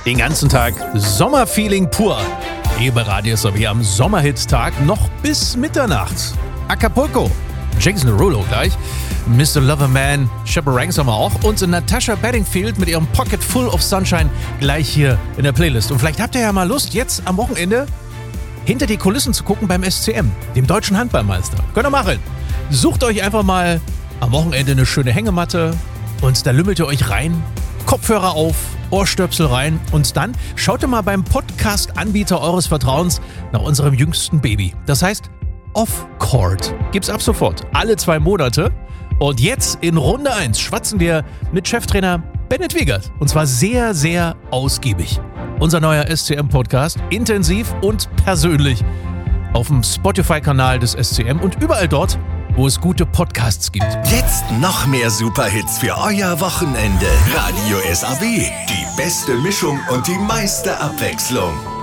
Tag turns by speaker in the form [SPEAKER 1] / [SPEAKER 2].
[SPEAKER 1] Den ganzen Tag Sommerfeeling pur. Hier bei Radio SRW am Sommerhit-Tag noch bis Mitternacht. Acapulco, Jason Derulo gleich, Mr. Loverman, Chaperangs haben wir auch und Natasha Bedingfield mit ihrem Pocket Full of Sunshine gleich hier in der Playlist. Und vielleicht habt ihr ja mal Lust, jetzt am Wochenende hinter die Kulissen zu gucken beim SCM, dem deutschen Handballmeister. Könnt ihr machen. Sucht euch einfach mal am Wochenende eine schöne Hängematte und da lümmelt ihr euch rein, Kopfhörer auf, Ohrstöpsel rein und dann schaut ihr mal beim Podcast-Anbieter eures Vertrauens nach unserem jüngsten Baby. Das heißt, Off-Court gibt's ab sofort, alle 2 Monate. Und jetzt in Runde 1 schwatzen wir mit Cheftrainer Bennett Wiegert. Und zwar sehr, sehr ausgiebig. Unser neuer SCM-Podcast, intensiv und persönlich auf dem Spotify-Kanal des SCM und überall dort, wo es gute Podcasts gibt.
[SPEAKER 2] Jetzt noch mehr Superhits für euer Wochenende. Radio SRW, die beste Mischung und die meiste Abwechslung.